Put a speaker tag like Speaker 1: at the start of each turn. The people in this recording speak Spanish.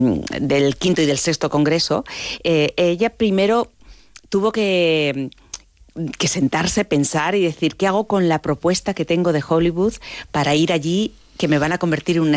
Speaker 1: del quinto y del sexto congreso, ella primero tuvo que sentarse, pensar y decir, ¿qué hago con la propuesta que tengo de Hollywood para ir allí, que me van a convertir en una